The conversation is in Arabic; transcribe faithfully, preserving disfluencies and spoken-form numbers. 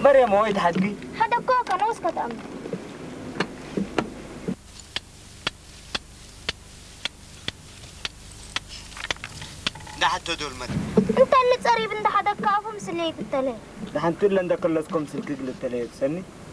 مريم وايد حدقي هذا كوكا نوسكت أم ده حتى دول مد أنت اللي تصريب أنت حدا كافهم سليك التلي ده حنتقول لنا كلسكم سلكك للتلي تسني